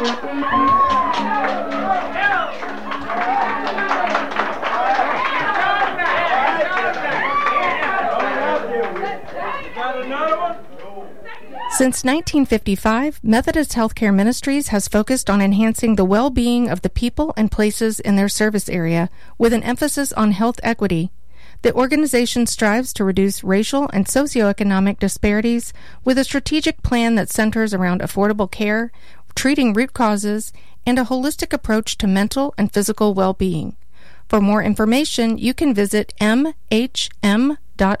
Since 1955, Methodist Healthcare Ministries has focused on enhancing the well-being of the people and places in their service area with an emphasis on health equity. The organization strives to reduce racial and socioeconomic disparities with a strategic plan that centers around affordable care, treating root causes, and a holistic approach to mental and physical well-being. For more information, you can visit mhmms.org.